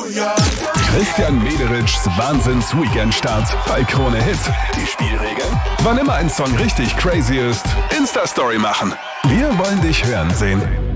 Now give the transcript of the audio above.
Christian Mederitschs Wahnsinns-Weekend-Start bei Krone Hit. Die Spielregeln? Wann immer ein Song richtig crazy ist, Insta-Story machen. Wir wollen dich hören sehen.